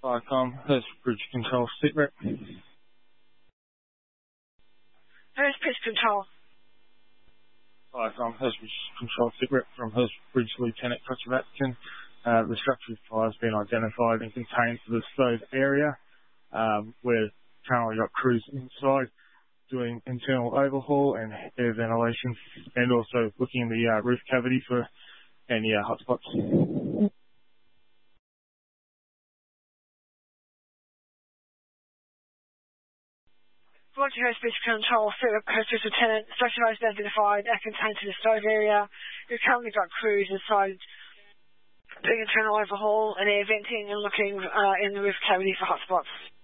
Viacom, Hurst Bridge Control, SITREP. Hurst Bridge Control. Viacom, Hurst Bridge Control, SITREP from Hurst Bridge Lieutenant Kochevatkin. The structure fire has been identified and contained to the stove area. We're currently got crews inside doing internal overhaul and air ventilation, and also looking in the roof cavity for any hotspots. Roger, Hurst Bridge Control, Hurst Bridge Lieutenant, structure fire has been identified and contained to the stove area. We've currently got crews inside doing internal overhaul and air venting and looking in the roof cavity for hotspots.